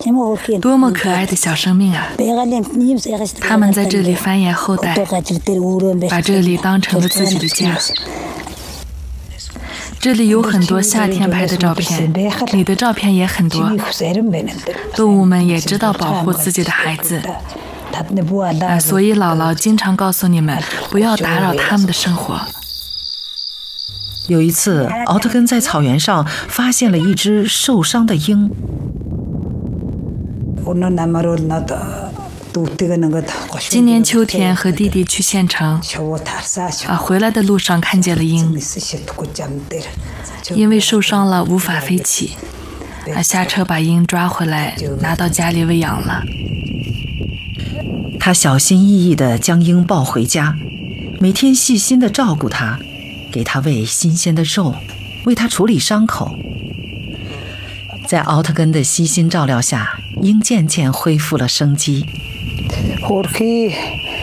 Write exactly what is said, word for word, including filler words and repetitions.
多么可爱的小生命啊！他们在这里繁衍后代，把这里当成了自己的家。这里有很多夏天拍的照片，你的照片也很多。动物们也知道保护自己的孩子，啊，所以姥姥经常告诉你们不要打扰他们的生活。 有一次，奥特根在草原上发现了一只受伤的鹰。 今年秋天和弟弟去县城，啊，回来的路上看见了鹰，因为受伤了无法飞起，啊，下车把鹰抓回来，拿到家里喂养了。 他小心翼翼地将鹰抱回家，每天细心地照顾它，给它喂新鲜的肉，为它处理伤口。在奥特根的悉心照料下，鹰渐渐恢复了生机。